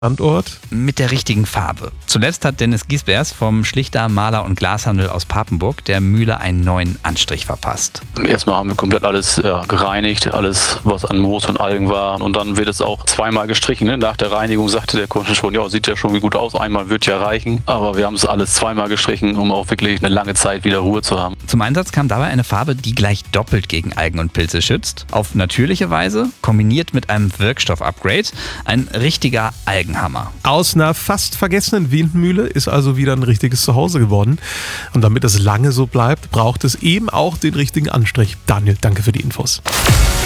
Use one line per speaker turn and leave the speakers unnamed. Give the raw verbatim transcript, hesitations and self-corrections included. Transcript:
Standort?
Mit der richtigen Farbe. Zuletzt hat Dennis Giesbers vom Schlichter, Maler und Glashandel aus Papenburg der Mühle einen neuen Anstrich verpasst.
Erstmal haben wir komplett alles ja, gereinigt, alles was an Moos und Algen war, und dann wird es auch zweimal gestrichen. Ne? Nach der Reinigung sagte der Kunde schon, ja, sieht ja schon wie gut aus, einmal wird ja reichen, aber wir haben es alles zweimal gestrichen, um auch wirklich eine lange Zeit wieder Ruhe zu haben.
Zum Einsatz kam dabei eine Farbe, die gleich doppelt gegen Algen und Pilze schützt. Auf natürliche Weise, kombiniert mit einem Wirkstoff-Upgrade, ein richtiger Algenhammer.
Aus einer fast vergessenen Windmühle ist also wieder ein richtiges Zuhause geworden. Und damit es lange so bleibt, braucht es eben auch den richtigen Anstrich. Daniel, danke für die Infos.